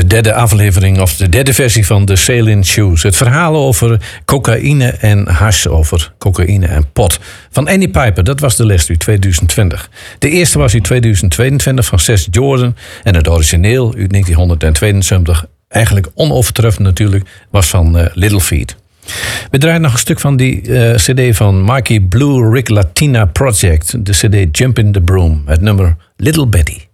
derde aflevering of de derde versie van The Sailin' Shoes. Het verhaal over cocaïne en hash, over cocaïne en pot. Van Annie Piper, dat was de les uit 2020. De eerste was uit 2022 van Seth Jordan. En het origineel uit 1972, eigenlijk onovertreffend natuurlijk, was van Little Feat. We draaien nog een stuk van die cd van Marky Blue Rick Latina Project. De cd Jump in the Broom. Het nummer Little Betty.